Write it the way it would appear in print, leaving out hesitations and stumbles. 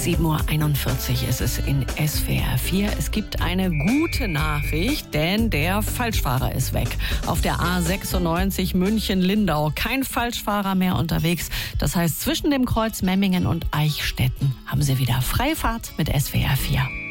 7:41 Uhr ist es in SWR 4. Es gibt eine gute Nachricht, denn der Falschfahrer ist weg. Auf der A96 München-Lindau kein Falschfahrer mehr unterwegs. Das heißt, zwischen dem Kreuz Memmingen und Eichstätten haben Sie wieder Freifahrt mit SWR 4.